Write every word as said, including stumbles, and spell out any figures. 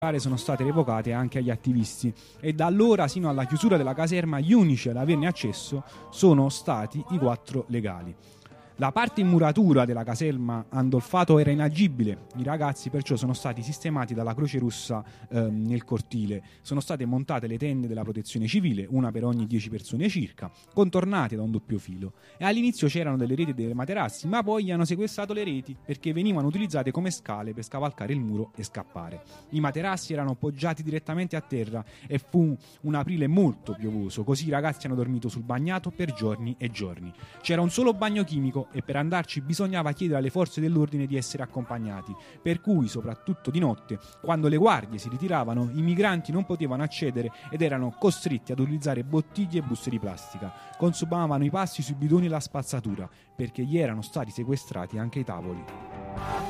sono state revocate anche agli attivisti e da allora sino alla chiusura della caserma gli unici ad averne accesso sono stati i quattro legali. La parte in muratura della caserma Andolfato era inagibile, i ragazzi perciò sono stati sistemati dalla Croce Rossa eh, nel cortile, sono state montate le tende della protezione civile, una per ogni dieci persone circa, contornate da un doppio filo, e all'inizio c'erano delle reti dei materassi, ma poi gli hanno sequestrato le reti perché venivano utilizzate come scale per scavalcare il muro e scappare. I materassi erano poggiati direttamente a terra e fu un aprile molto piovoso, così i ragazzi hanno dormito sul bagnato per giorni e giorni. C'era un solo bagno chimico e per andarci bisognava chiedere alle forze dell'ordine di essere accompagnati, per cui soprattutto di notte, quando le guardie si ritiravano, i migranti non potevano accedere ed erano costretti ad utilizzare bottiglie e buste di plastica. Consumavano i passi sui bidoni e la spazzatura, perché gli erano stati sequestrati anche i tavoli.